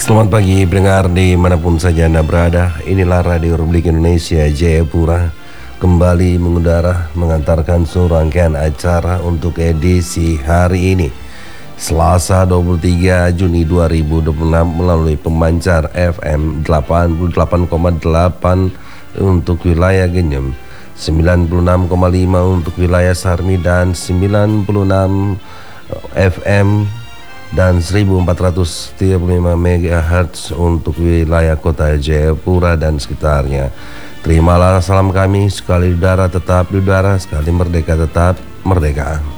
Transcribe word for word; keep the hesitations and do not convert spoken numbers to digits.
Selamat pagi pendengar dimanapun saja Anda berada. Inilah Radio Republik Indonesia Jayapura kembali mengudara mengantarkan seluruh rangkaian acara untuk edisi hari ini Selasa dua puluh tiga Juni dua ribu dua puluh enam melalui pemancar F M delapan puluh delapan koma delapan untuk wilayah Genyem, sembilan puluh enam koma lima untuk wilayah Sarmi, dan sembilan puluh enam F M dan seribu empat ratus tiga puluh lima megahertz untuk wilayah kota Jayapura dan sekitarnya. Terimalah salam kami, sekali udara tetap di udara, sekali merdeka tetap merdeka.